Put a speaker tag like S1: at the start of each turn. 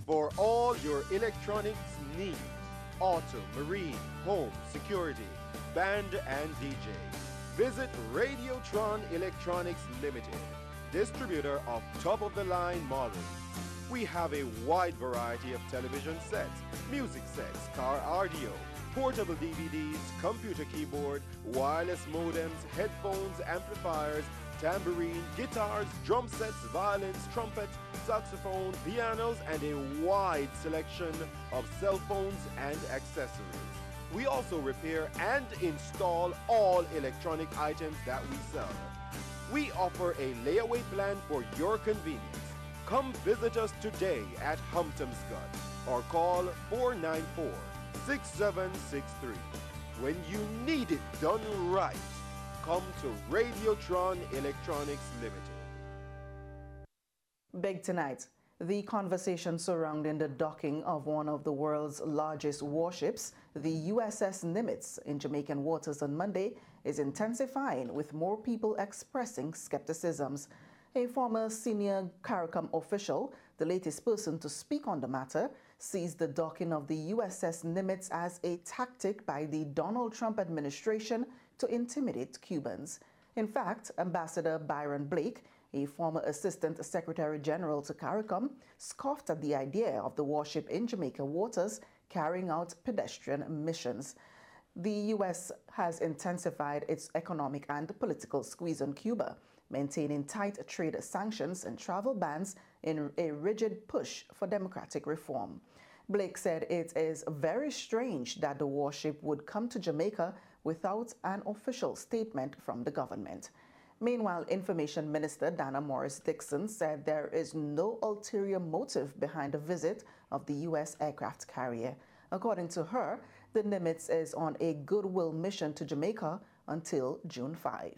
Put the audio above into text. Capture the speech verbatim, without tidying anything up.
S1: For all your electronics needs, auto, marine, home, security, band and D J, visit Radiotron Electronics Limited, distributor of top-of-the-line models. We have a wide variety of television sets, music sets, car audio, portable D V Ds, computer keyboard, wireless modems, headphones, amplifiers, tambourine, guitars, drum sets, violins, trumpets, saxophone, pianos, and a wide selection of cell phones and accessories. We also repair and install all electronic items that we sell. We offer a layaway plan for your convenience. Come visit us today at Humptomscott or call four nine four, six seven six three. When you need it done right, come to Radiotron Electronics Limited.
S2: Big tonight, the conversation surrounding the docking of one of the world's largest warships, the U S S Nimitz, in Jamaican waters on Monday, is intensifying, with more people expressing skepticisms. A former senior CARICOM official, the latest person to speak on the matter, sees the docking of the U S S Nimitz as a tactic by the Donald Trump administration to intimidate Cubans. In fact, Ambassador Byron Blake, a former Assistant Secretary General to CARICOM, scoffed at the idea of the warship in Jamaica waters carrying out pedestrian missions. The U S has intensified its economic and political squeeze on Cuba, maintaining tight trade sanctions and travel bans in a rigid push for democratic reform. Blake said it is very strange that the warship would come to Jamaica without an official statement from the government. Meanwhile, Information Minister Dana Morris Dixon said there is no ulterior motive behind the visit of the U S aircraft carrier. According to her, the Nimitz is on a goodwill mission to Jamaica until June fifth.